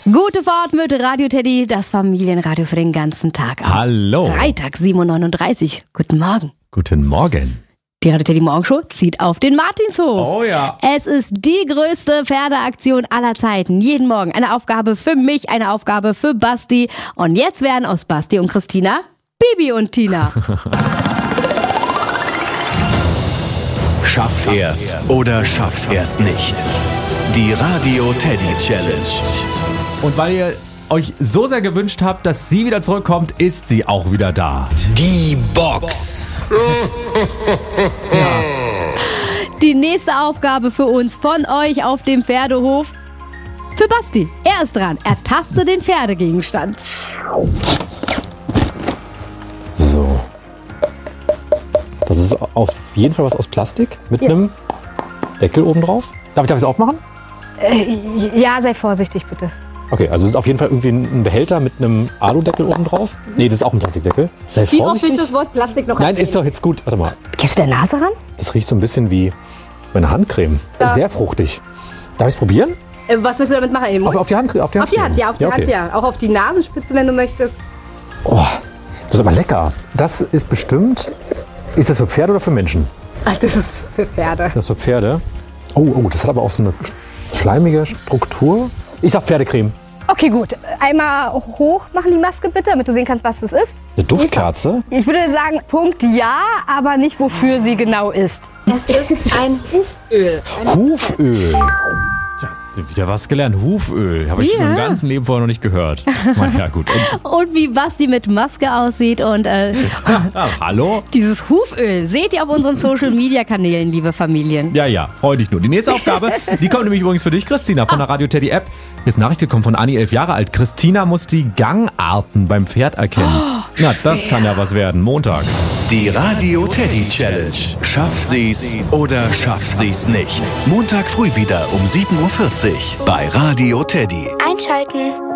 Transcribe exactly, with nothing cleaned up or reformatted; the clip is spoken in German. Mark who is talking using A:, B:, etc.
A: Gute Fahrt mit Radio Teddy, das Familienradio für den ganzen Tag.
B: Hallo.
A: Freitag, sieben Uhr neununddreißig. Guten Morgen.
B: Guten Morgen.
A: Die Radio Teddy Morgenshow zieht auf den Martinshof.
B: Oh ja.
A: Es ist die größte Pferdeaktion aller Zeiten. Jeden Morgen eine Aufgabe für mich, eine Aufgabe für Basti. Und jetzt werden aus Basti und Christina Bibi und Tina.
C: Schafft er's oder schafft er's nicht? Die Radio Teddy Challenge.
B: Und weil ihr euch so sehr gewünscht habt, dass sie wieder zurückkommt, ist sie auch wieder da.
C: Die Box.
B: Ja.
A: Die nächste Aufgabe für uns von euch auf dem Pferdehof. Für Basti. Er ist dran. Ertaste den Pferdegegenstand.
D: So. Das ist auf jeden Fall was aus Plastik mit
A: Ja.
D: einem Deckel oben drauf. Darf ich das aufmachen?
A: Äh, ja, sei vorsichtig bitte.
D: Okay, also es ist auf jeden Fall irgendwie ein Behälter mit einem Aludeckel oben drauf. Nee, das ist auch ein Plastikdeckel. Sei
A: Wie oft
D: vorsichtig.
A: willst du das Wort Plastik noch
D: Nein,
A: erwähnen?
D: ist doch jetzt gut. Warte mal.
A: Gehst du der Nase ran?
D: Das riecht so ein bisschen wie meine Handcreme.
A: Ja.
D: Sehr fruchtig. Darf ich es probieren?
A: Äh, was willst du damit machen? In den Mund?
D: Auf, auf die Hand? Auf die Hand,
A: Auf die Hand, ja, auf die
D: okay.
A: Hand, ja. Auch auf die Nasenspitze, wenn du möchtest.
D: Oh, das ist aber lecker. Das ist bestimmt... Ist das für Pferde oder für Menschen?
A: Ach, das ist für Pferde.
D: Das ist für Pferde. Oh, oh, das hat aber auch so eine schleimige Struktur. Ich sag Pferdecreme.
A: Okay, gut. Einmal hoch machen die Maske bitte, damit du sehen kannst, was das ist.
D: Eine Duftkerze?
A: Ich würde sagen, Punkt ja, aber nicht, wofür sie genau ist. Es ist ein Huföl.
D: Huföl.
B: Das ist wieder was gelernt. Huföl. Habe ich
A: Ja.
B: im ganzen Leben vorher noch nicht gehört. Na ja, gut. Und,
A: Und wie Basti mit Maske aussieht und äh,
B: ah, hallo?
A: dieses Huföl seht ihr auf unseren Social-Media-Kanälen, liebe Familien.
B: Ja, ja, freu dich nur. Die nächste Aufgabe, die kommt nämlich übrigens für dich, Christina, von der Radio Teddy App. Hier ist eine Nachricht gekommen von Anni, elf Jahre alt. Christina muss die Gangarten beim Pferd erkennen. Na, das kann ja was werden. Montag.
C: Die Radio Teddy Challenge. Schafft sie's oder schafft sie's nicht? Montag früh wieder um sieben Uhr vierzig bei Radio Teddy.
E: Einschalten.